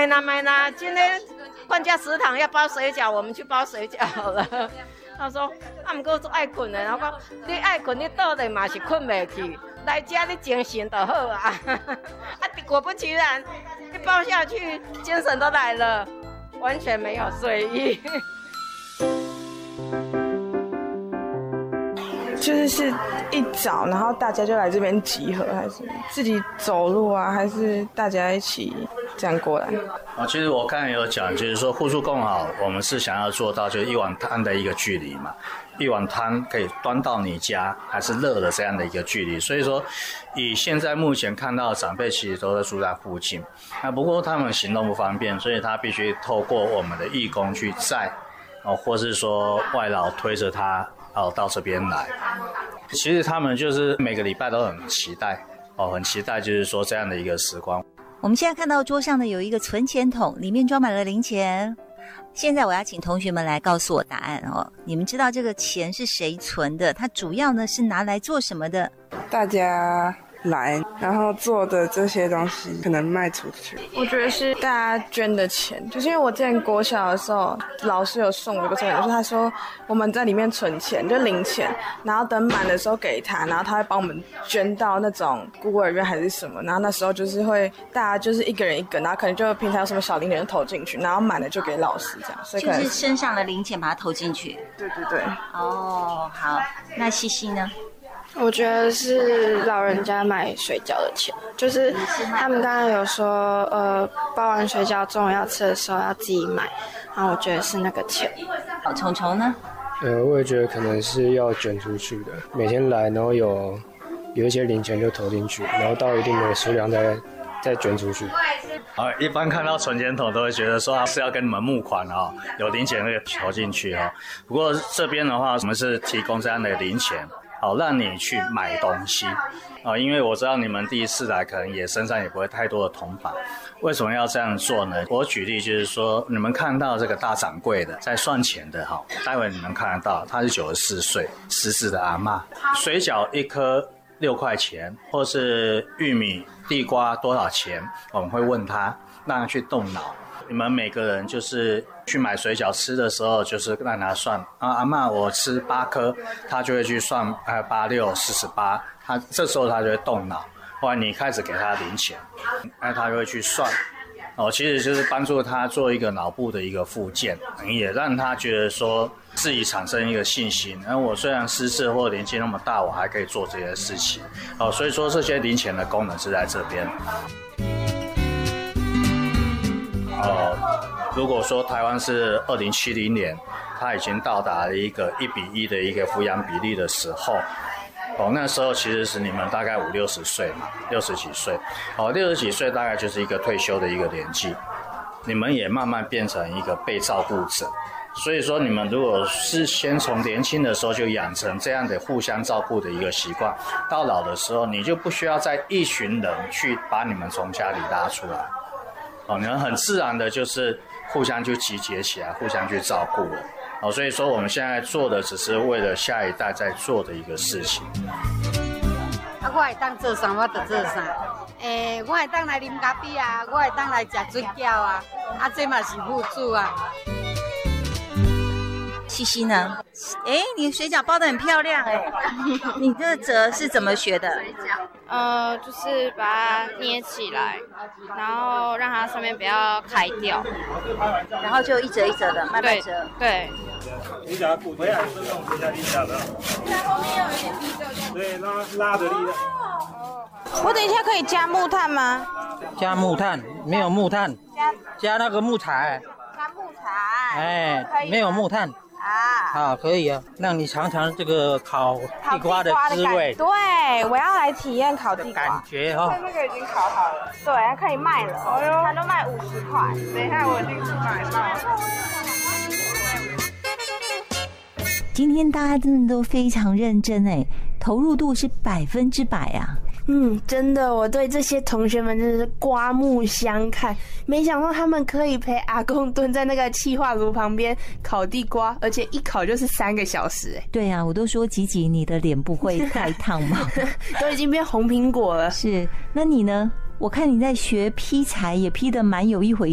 买啦，今天冠家食堂要包水饺，我们去包水饺好了。他说不过爱困的，然后说你爱困，你倒来嘛是困不去，来家你精神就好啊。果不其然，一包下去，精神都来了，完全没有睡意。 就是一早，然后大家就来这边集合，还是自己走路啊，还是大家一起这样过来？ 其实我刚才有讲，就是说互助共好，我们是想要做到就是一碗汤的一个距离嘛，一碗汤可以端到你家还是热的这样的一个距离。所以说，以现在目前看到的长辈其实都是住在附近，不过他们行动不方便，所以他必须透过我们的义工去载，或是说外劳推着他到这边来。其实他们就是每个礼拜都很期待很期待就是说这样的一个时光。 我们现在看到桌上的有一个存钱筒，里面装满了零钱。现在我要请同学们来告诉我答案你们知道这个钱是谁存的？它主要呢是拿来做什么的？ 大家来，然后做的这些东西可能卖出去。我觉得是大家捐的钱，就是因为我之前国小的时候，老师有送我一个作业，就是他说我们在里面存钱，就零钱，然后等满的时候给他，然后他会帮我们捐到那种孤儿院还是什么，然后那时候就是会大家就是一个人一个，然后可能就平常有什么小零钱投进去，然后满了就给老师这样，所以可能就是身上的零钱把它投进去。 对对对。 好，那西西呢？ 我觉得是老人家买水饺的钱，就是他们刚刚有说，包完水饺中午要吃的时候要自己买，然后我觉得是那个钱。 好，虫虫呢？ 我也觉得可能是要卷出去的，每天来，然后有一些零钱就投进去，然后到一定的数量再卷出去。 一般看到存钱筒都会觉得说是要跟你们募款有零钱那个投进去不过这边的话，我们是提供这样的零钱。让你去买东西因为我知道你们第一次来可能也身上也不会太多的铜板。为什么要这样做呢？我举例就是说，你们看到这个大掌柜的在算钱的待会你们看得到他是94岁失智的阿嬷，水饺一颗6块钱，或是玉米地瓜多少钱，我们会问他，让他去动脑。你们每个人就是去买水饺吃的时候，就是让他算阿嬷我吃8颗，他就会去算86 48，这时候他就会动脑，后来你开始给他零钱，他就会去算其实就是帮助他做一个脑部的一个复健，也让他觉得说自己产生一个信心，我虽然失智或年纪那么大，我还可以做这些事情所以说这些零钱的功能是在这边。如果说台湾是2070年，它已经到达了一个1比1的一个抚养比例的时候，那时候其实是你们大概50、60岁嘛，60几岁，60几岁大概就是一个退休的一个年纪，你们也慢慢变成一个被照顾者。所以说你们如果是先从年轻的时候就养成这样的互相照顾的一个习惯，到老的时候你就不需要再一群人去把你们从家里拉出来你们很自然的就是互相去集结起来，互相去照顾了所以说我们现在做的只是为了下一代在做的一个事情。 我会当做啥我就做啥，我会当来啉咖啡我会当来吃水饺这嘛是互助西西呢？你水饺包得很漂亮你这折是怎么学的？ 就是把它捏起来，然后让它上面不要开掉， 然后就一折一折的慢慢折。 对。 你只要骨回来的时候用一下力量的，对，拉的力量。 我等一下可以加木炭吗？ 加木炭？没有木炭，加那个木材。 加木材？ 没有木炭。好，可以啊，让你尝尝这个烤地瓜的滋味。 对，我要来体验烤地瓜。 感觉那个已经烤好了，对，它可以卖了。它都卖50块。等一下我已经去买到。 今天大家真的都非常认真投入度是100%啊。 真的，我对这些同学们真的是刮目相看。没想到他们可以陪阿公蹲在那个气化炉旁边烤地瓜，而且一烤就是3个小时。 对啊，我都说吉吉你的脸不会太烫吗？ 都已经变红苹果了。 是，那你呢？我看你在学劈柴，也劈得蛮有一回